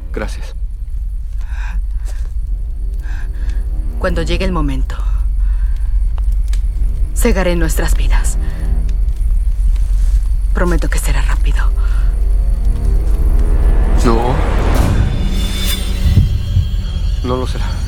Gracias. Cuando llegue el momento, cegaré nuestras vidas. Prometo que será rápido. No. No lo será.